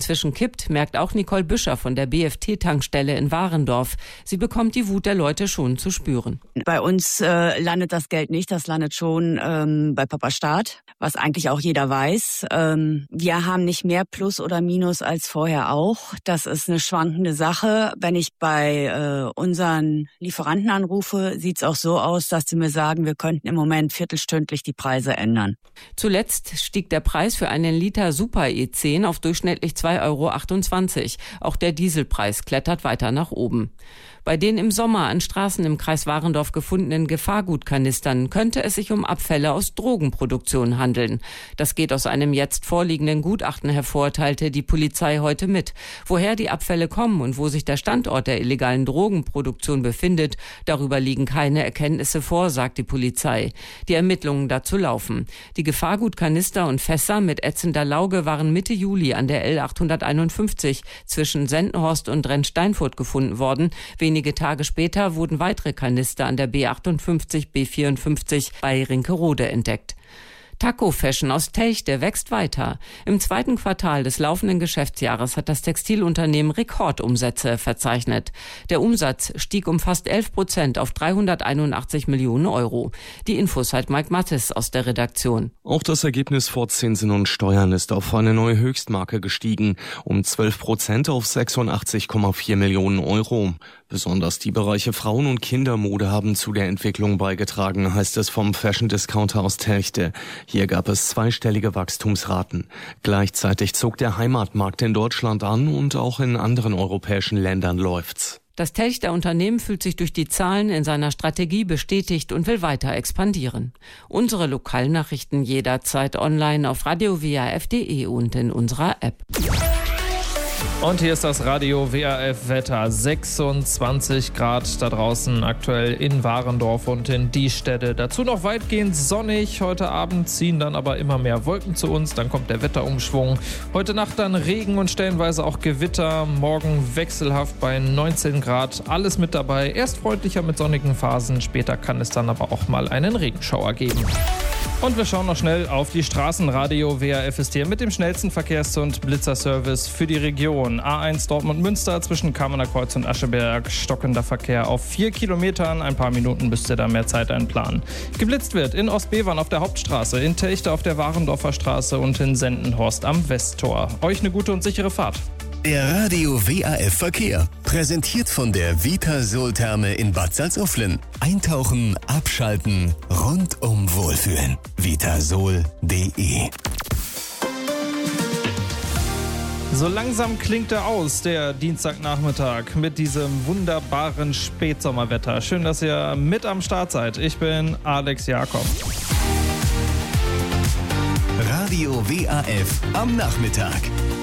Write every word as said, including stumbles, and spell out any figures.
inzwischen kippt, merkt auch Nicole Büscher von der B F T-Tankstelle in Warendorf. Sie bekommt die Wut der Leute schon zu spüren. Bei uns äh, landet das Geld nicht, das landet schon ähm, bei Papa Staat, was eigentlich auch jeder weiß. Ähm, wir haben nicht mehr Plus oder Minus als vorher auch. Das ist eine schwankende Sache. Wenn ich bei äh, unseren Lieferanten anrufe, sieht's auch so aus, dass sie mir sagen, wir könnten im Moment viertelstündlich die Preise ändern. Zuletzt stieg der Preis für einen Liter Super E zehn auf durchschnittlich zwei Euro achtundzwanzig. Auch der Dieselpreis klettert weiter nach oben. Bei den im Sommer an Straßen im Kreis Warendorf gefundenen Gefahrgutkanistern könnte es sich um Abfälle aus Drogenproduktion handeln. Das geht aus einem jetzt vorliegenden Gutachten hervor, teilte die Polizei heute mit. Woher die Abfälle kommen und wo sich der Standort der illegalen Drogenproduktion befindet, darüber liegen keine Erkenntnisse vor, sagt die Polizei. Die Ermittlungen dazu laufen. Die Gefahrgutkanister und Fässer mit ätzender Lauge waren Mitte Juli an der L achthunderteinundfünfzig zwischen Sendenhorst und Rennsteinfurt gefunden worden. Wenige Tage später wurden weitere Kanister an der B achtundfünfzig B vierundfünfzig bei Rinkerode entdeckt. Taco Fashion aus Telchte wächst weiter. Im zweiten Quartal des laufenden Geschäftsjahres hat das Textilunternehmen Rekordumsätze verzeichnet. Der Umsatz stieg um fast elf Prozent auf dreihunderteinundachtzig Millionen Euro. Die Infos hat Mike Mattes aus der Redaktion. Auch das Ergebnis vor Zinsen und Steuern ist auf eine neue Höchstmarke gestiegen, um zwölf Prozent auf sechsundachtzig Komma vier Millionen Euro. Besonders die Bereiche Frauen- und Kindermode haben zu der Entwicklung beigetragen, heißt es vom Fashion-Discounter aus Telchte. Hier gab es zweistellige Wachstumsraten. Gleichzeitig zog der Heimatmarkt in Deutschland an und auch in anderen europäischen Ländern läuft's. Das Telchter Unternehmen fühlt sich durch die Zahlen in seiner Strategie bestätigt und will weiter expandieren. Unsere Lokalnachrichten jederzeit online auf radio w a f punkt d e und in unserer App. Und hier ist das Radio W A F-Wetter. sechsundzwanzig Grad da draußen aktuell in Warendorf und in Diesteede. Dazu noch weitgehend sonnig. Heute Abend ziehen dann aber immer mehr Wolken zu uns. Dann kommt der Wetterumschwung. Heute Nacht dann Regen und stellenweise auch Gewitter. Morgen wechselhaft bei neunzehn Grad. Alles mit dabei. Erst freundlicher mit sonnigen Phasen. Später kann es dann aber auch mal einen Regenschauer geben. Und wir schauen noch schnell auf die Straßen. Radio W A F ist hier mit dem schnellsten Verkehrs- und Blitzerservice für die Region. A eins Dortmund-Münster zwischen Kamener Kreuz und Ascheberg. Stockender Verkehr auf vier Kilometern. Ein paar Minuten müsst ihr da mehr Zeit einplanen. Geblitzt wird in Ostbevern auf der Hauptstraße, in Telchte auf der Warendorfer Straße und in Sendenhorst am Westtor. Euch eine gute und sichere Fahrt. Der Radio W A F Verkehr, präsentiert von der Vitasol-Therme in Bad Salzuflen. Eintauchen, abschalten, rundum wohlfühlen. vitasol punkt d e. So langsam klingt er aus, der Dienstagnachmittag, mit diesem wunderbaren Spätsommerwetter. Schön, dass ihr mit am Start seid. Ich bin Alex Jakob. Radio W A F am Nachmittag.